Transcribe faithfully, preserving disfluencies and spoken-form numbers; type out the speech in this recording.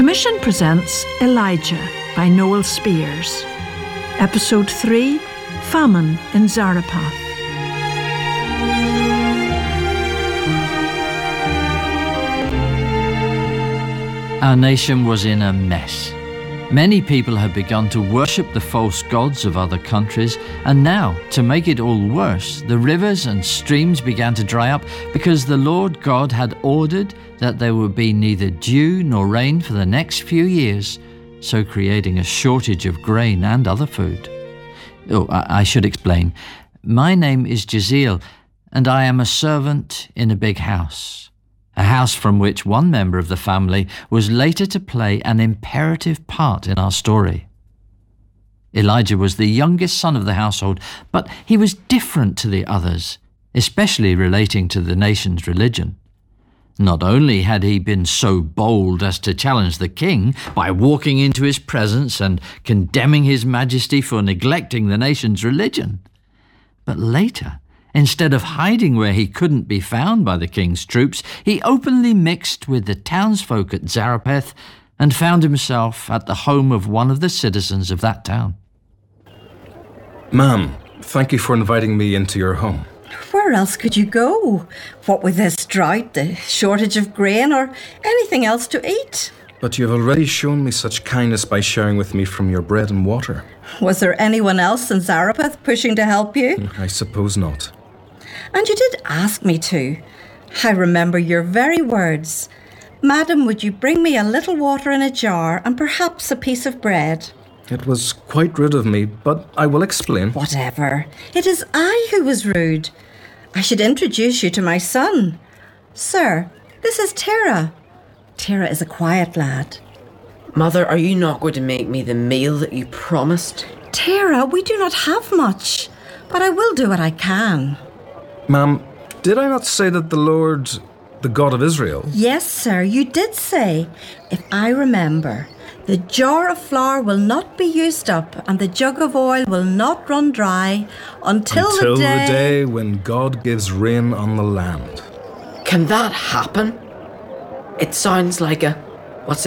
Commission presents Elijah by Noel Spears. Episode three, Famine in Zarephath. Our nation was in a mess. Many people had begun to worship the false gods of other countries, and now, to make it all worse, the rivers and streams began to dry up because the Lord God had ordered that there would be neither dew nor rain for the next few years, so creating a shortage of grain and other food. Oh, I, I should explain. My name is Jaziel, and I am a servant in a big house. A house from which one member of the family was later to play an imperative part in our story. Elijah was the youngest son of the household, but he was different to the others, especially relating to the nation's religion. Not only had he been so bold as to challenge the king by walking into his presence and condemning his majesty for neglecting the nation's religion, but later, instead of hiding where he couldn't be found by the king's troops, he openly mixed with the townsfolk at Zarephath and found himself at the home of one of the citizens of that town. Ma'am, thank you for inviting me into your home. Where else could you go? What with this drought, the shortage of grain, or anything else to eat? But you have already shown me such kindness by sharing with me from your bread and water. Was there anyone else in Zarephath pushing to help you? I suppose not. And you did ask me to. I remember your very words. Madam, would you bring me a little water in a jar and perhaps a piece of bread? It was quite rude of me, but I will explain. Whatever. It is I who was rude. I should introduce you to my son. Sir, this is Tara. Tara is a quiet lad. Mother, are you not going to make me the meal that you promised? Tara, we do not have much, but I will do what I can. Ma'am, did I not say that the Lord, the God of Israel... Yes, sir, you did say, if I remember, the jar of flour will not be used up and the jug of oil will not run dry until, until the day... the day when God gives rain on the land. Can that happen? It sounds like a